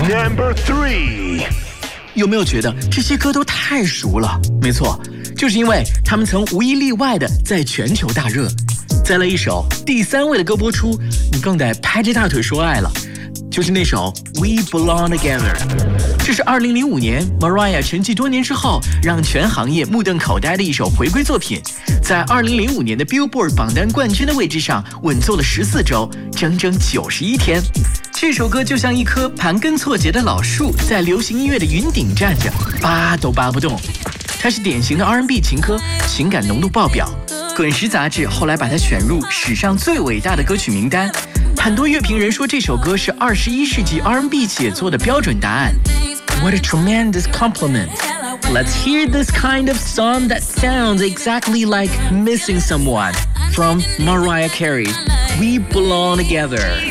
Number 3。 有没有觉得这些歌都太熟了？没错，就是因为他们曾无一例外的在全球大热。再来一首第3位的歌播出，你更得拍着大腿说爱了，就是那首 We Belong Together。 这是2005年 Mariah 沉寂多年之后让全行业目瞪口呆的一首回归作品，在2005年的 Billboard 榜单冠军的位置上稳坐了14周，整整91天。这首歌就像一棵盘根错节的老树，在流行音乐的云顶站着，拔都拔不动。它是典型的 R&B 情歌，情感浓度爆表。滚石杂志后来把它选入史上最伟大的歌曲名单。很多乐评人说这首歌是21世纪 R&B 写作的标准答案。What a tremendous compliment. Let's hear this kind of song that sounds exactly like Missing Someone from Mariah Carey. We Belong Together.